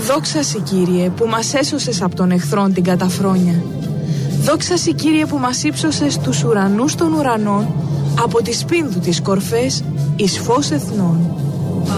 Δόξα Συ, Κύριε, που μας έσωσες από τον εχθρόν την καταφρόνια. Δόξα Συ, Κύριε, που μας ύψωσες τους ουρανούς των ουρανών, από τη σπίνδου της κορφές εις φως εθνών.